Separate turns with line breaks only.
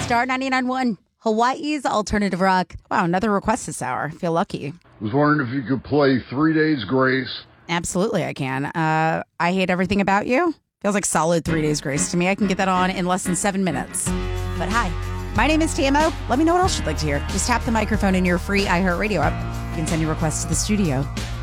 Star 99.1, Hawaii's alternative rock. Wow, another request this hour. Feel lucky.
Was wondering if you could play 3 Days Grace.
Absolutely, I can. I Hate Everything About You. Feels like solid 3 Days Grace to me. I can get that on in less than 7 minutes. But hi, my name is TMO. Let me know what else you'd like to hear. Just tap the microphone in your free iHeartRadio app. You can send your requests to the studio.